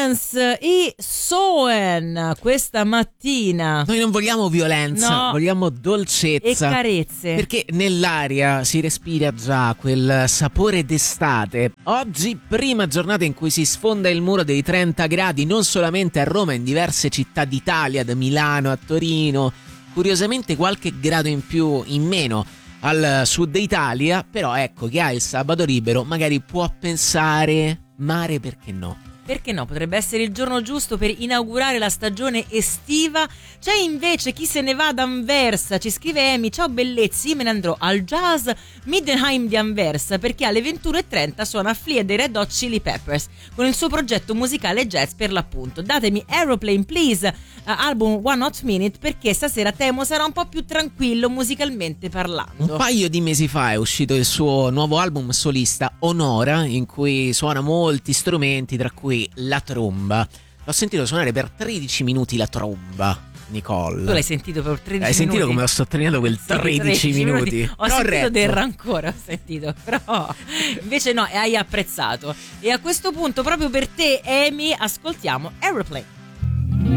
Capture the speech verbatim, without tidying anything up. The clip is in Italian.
Dance e Soen questa mattina. Noi non vogliamo violenza, no. vogliamo dolcezza e carezze, perché nell'aria si respira già quel sapore d'estate. Oggi prima giornata in cui si sfonda il muro dei trenta gradi, non solamente a Roma, in diverse città d'Italia, da Milano a Torino, curiosamente qualche grado in più, in meno al sud Italia. Però ecco, chi ha il sabato libero magari può pensare mare, perché no? Perché no? Potrebbe essere il giorno giusto per inaugurare la stagione estiva. C'è invece chi se ne va ad Anversa. Ci scrive Emi: ciao bellezzi, io me ne andrò al Jazz Middenheim di Anversa perché alle ventuno e trenta suona Flea dei Red Hot Chili Peppers con il suo progetto musicale jazz per l'appunto. Datemi Aeroplane Please, uh, album One Hot Minute, perché stasera temo sarà un po' più tranquillo musicalmente parlando. Un paio di mesi fa è uscito il suo nuovo album solista Onora, in cui suona molti strumenti, tra cui la tromba. L'ho sentito suonare per tredici minuti la tromba, Nicole. Tu l'hai sentito per tredici minuti? Hai sentito minuti? come ho sottolineato quel Sì, tredici, tredici minuti? minuti. Ho Però sentito retto. del rancore, ho sentito, però invece no, e hai apprezzato. E a questo punto proprio per te, Amy, ascoltiamo Aeroplane.